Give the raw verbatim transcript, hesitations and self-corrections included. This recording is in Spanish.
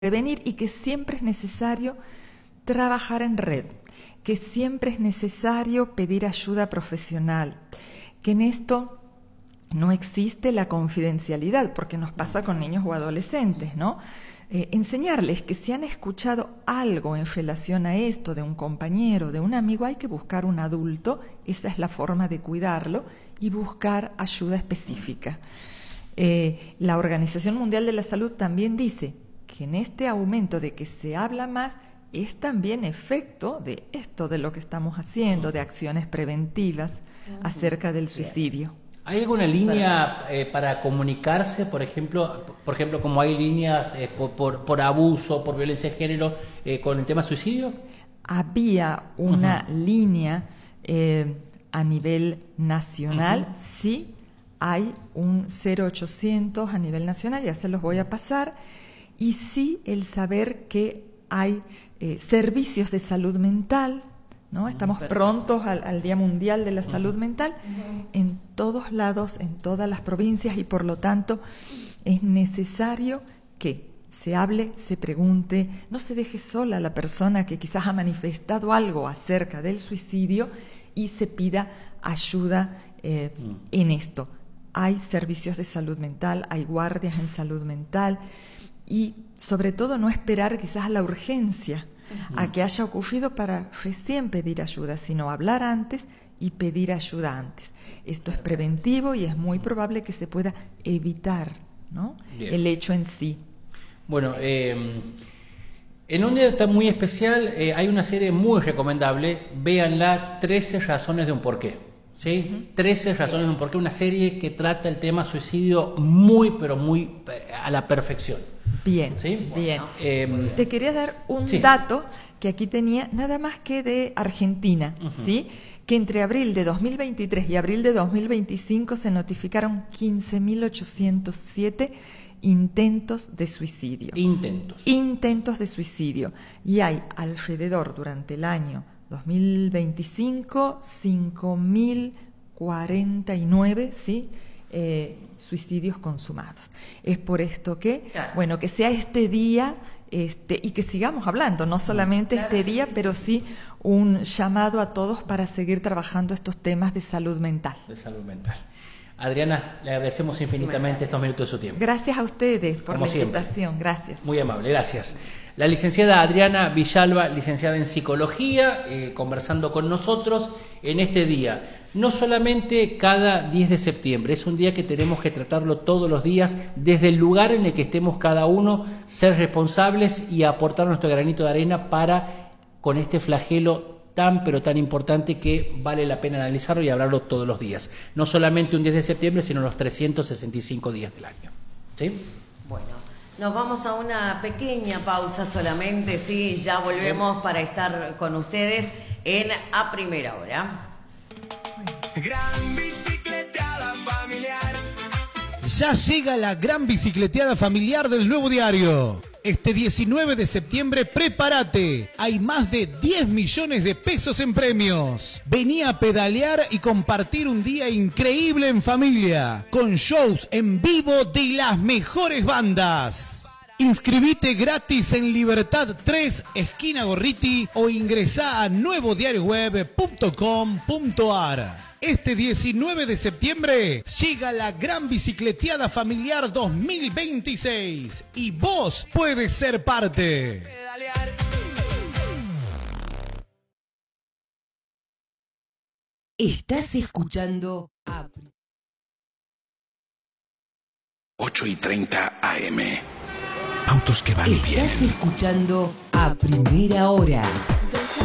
prevenir y que siempre es necesario trabajar en red, que siempre es necesario pedir ayuda profesional, que en esto no existe la confidencialidad, porque nos pasa con niños o adolescentes, ¿no? Eh, enseñarles que si han escuchado algo en relación a esto de un compañero, de un amigo, hay que buscar un adulto, esa es la forma de cuidarlo, y buscar ayuda específica. Eh, la Organización Mundial de la Salud también dice que en este aumento de que se habla más es también efecto de esto, de lo que estamos haciendo, de acciones preventivas acerca del suicidio. ¿Hay alguna línea eh, para comunicarse, por ejemplo, por ejemplo, como hay líneas eh, por, por, por abuso, por violencia de género, eh, con el tema suicidio? Había una Uh-huh. línea eh, a nivel nacional, Uh-huh. sí, hay un cero ochocientos a nivel nacional, ya se los voy a pasar, y sí el saber que hay eh, servicios de salud mental, ¿no? Estamos Perfecto. prontos al, al Día Mundial de la Salud Uh-huh. Mental, en todos lados, en todas las provincias, y por lo tanto es necesario que se hable, se pregunte, no se deje sola la persona que quizás ha manifestado algo acerca del suicidio y se pida ayuda eh, Mm. en esto. Hay servicios de salud mental, hay guardias en salud mental, y sobre todo no esperar quizás a la urgencia, uh-huh. a que haya ocurrido para recién pedir ayuda, sino hablar antes y pedir ayuda antes. Esto es preventivo y es muy probable que se pueda evitar, ¿no? el hecho en sí. Bueno, eh, en un día tan muy especial eh, hay una serie muy recomendable, véanla, trece razones de un porqué. ¿Sí? Uh-huh. trece razones de un porqué, una serie que trata el tema suicidio muy, pero muy a la perfección. Bien, ¿sí? bien. Bueno, eh, Te quería dar un sí. dato que aquí tenía, nada más que de Argentina, uh-huh. ¿sí? Que entre abril de dos mil veintitrés y abril de dos mil veinticinco se notificaron quince mil ochocientos siete intentos de suicidio. Intentos. Intentos de suicidio. Y hay alrededor durante el año dos mil veinticinco, cinco mil cuarenta y nueve, ¿sí? Eh, suicidios consumados. Es por esto que, claro. bueno, que sea este día este, y que sigamos hablando, no solamente claro, este día, sí, pero sí un llamado a todos para seguir trabajando estos temas de salud mental. De salud mental. Adriana, le agradecemos infinitamente estos minutos de su tiempo. Gracias a ustedes por Como la siempre. invitación. Gracias. Muy amable, gracias. La licenciada Adriana Villalba, licenciada en Psicología, eh, conversando con nosotros en este día. No solamente cada diez de septiembre, es un día que tenemos que tratarlo todos los días, desde el lugar en el que estemos cada uno, ser responsables y aportar nuestro granito de arena para, con este flagelo tan pero tan importante que vale la pena analizarlo y hablarlo todos los días. No solamente un diez de septiembre, sino los trescientos sesenta y cinco días del año. ¿Sí? Bueno, nos vamos a una pequeña pausa solamente, sí, ya volvemos para estar con ustedes en A Primera Hora. Gran bicicleteada familiar. Ya llega la gran bicicleteada familiar del Nuevo Diario. Este diecinueve de septiembre, prepárate. Hay más de diez millones de pesos en premios. Vení a pedalear y compartir un día increíble en familia, con shows en vivo de las mejores bandas. Inscribite gratis en Libertad tres, esquina Gorriti, o ingresá a nuevo diario web punto com punto ar. Este diecinueve de septiembre llega la Gran Bicicleteada Familiar dos mil veintiséis y vos puedes ser parte. Estás escuchando a ocho y treinta A M. Autos que van y vienen. Estás escuchando A Primera Hora.